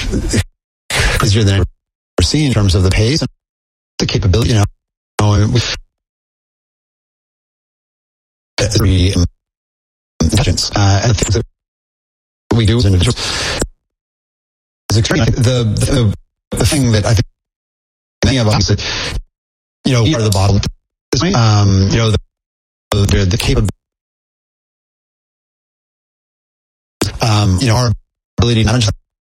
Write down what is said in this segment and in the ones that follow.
easier than we're seeing in terms of the pace and the capability, and the things that we do as individuals is extreme. The thing that I think many of us that, we are the bottleneck. The capability, our ability to manage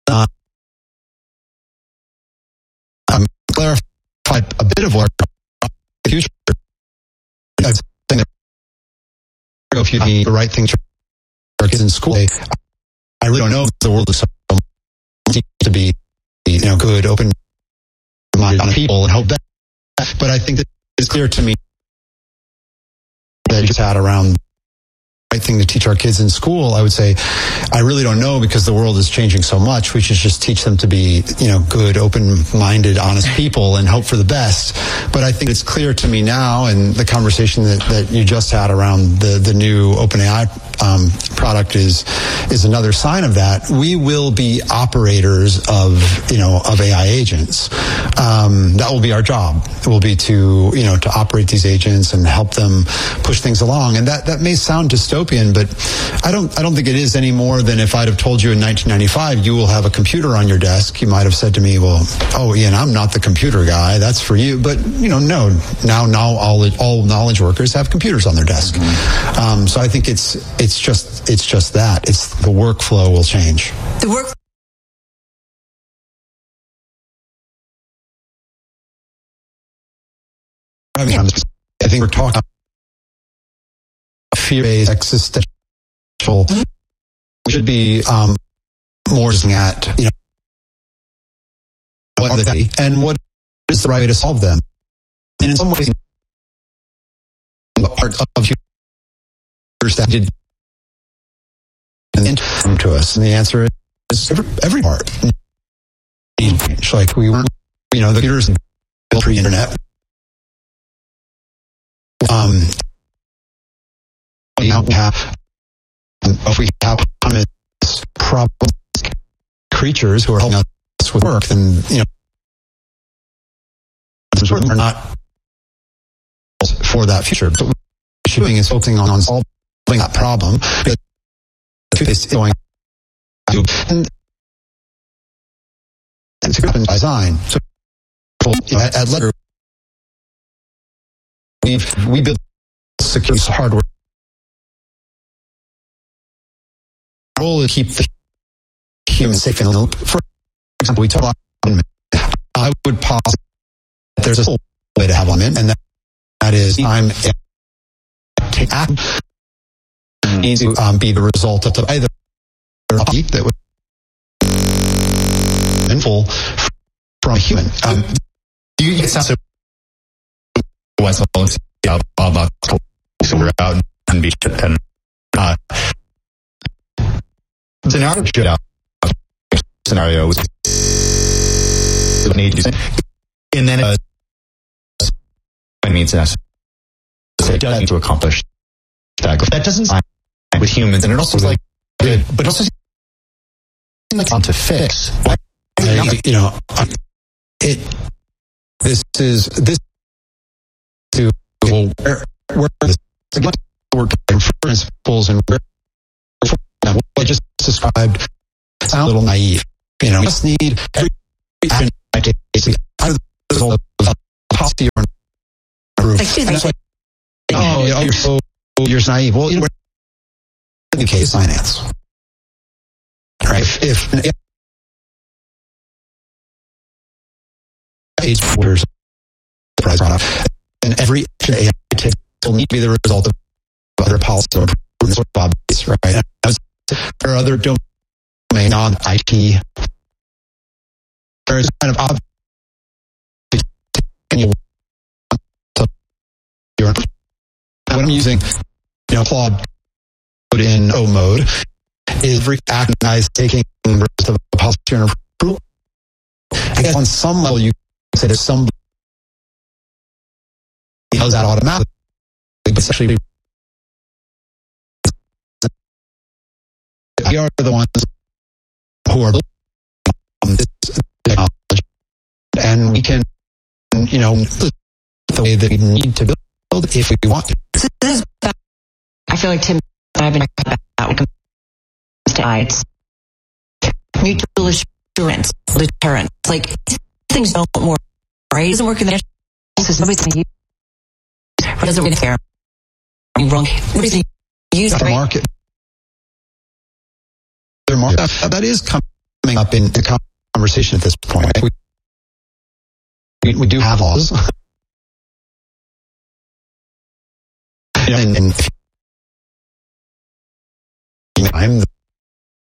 clarify a bit of what the future. I think if you do the right thing to our kids in school, I really don't know if the world is so to be, good, open-minded people and hope that. But I think that it's clear to me that you just had around the right thing to teach our kids in school. I would say, I really don't know, because the world is changing so much. We should just teach them to be, good, open-minded, honest people and hope for the best. But I think it's clear to me now, and the conversation that you just had around the new OpenAI product is another sign of that. We will be operators of AI agents. That will be our job. It will be to operate these agents and help them push things along. And that may sound dystopian, but I don't think it is any more than if I'd have told you in 1995 you will have a computer on your desk. You might have said to me, well, Ian, I'm not the computer guy. That's for you. But no. Now all knowledge workers have computers on their desk. Mm-hmm. So I think it's just that. It's the workflow will change. I think we're talking fear-based existential. We should be more looking at what are they and what is the right way to solve them. And in some ways, part of that did come to us, and the answer is every part. Like we weren't, the computers built pre-internet. If we have probably creatures who are helping us with work, then we're not for that future. But we should be focusing on solving that problem. It's going to, and it's a good design. So at Letter, we build secure hardware. Our goal is to keep the human safe in the loop. For example, we talk about I would posit that there's a whole way to have one in, and that is I'm take action needs to be the result of either a deep that would be info from a human. You get sense of what's all about figure out and be shit and scenario shit out scenario with need to and then it means necessary to accomplish that doesn't sign with humans, and it also is like good, but also like to fix. This to where this work principles and what I just described sound a little naive. You just need every action I take out of the result of policy or proof. And it's like, you're naive. Well, in the case finance, right? If orders the price product, and every AI takes will need to be the result of other policy or improvements or obvious, right? There are other domains non-IT. There's kind of obvious. When I'm using, Claude put in O mode, is recognized taking the rest of the policy and approval. I guess on some level you can say there's some does that automatically, but essentially we are the ones who are and, the way that we need to build it if we want to. I feel like Tim and I've been talking about when it comes to AIDS. Mutual assurance, deterrence. Like, things don't work, right? It doesn't work in the system. Nobody's going to use it. What doesn't work there? Wrong. Nobody's going to use it, The right? market. That is coming up in the conversation at this point. We do have laws. And I'm